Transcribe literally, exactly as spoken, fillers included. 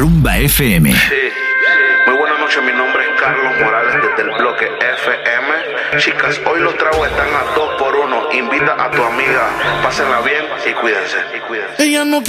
Rumba F M. Sí. Muy buenas noches, mi nombre es Carlos Morales desde el bloque F M. Chicas, hoy los tragos están a dos por uno. Invita a tu amiga, pásenla bien y cuídense. Y cuídense. Ella no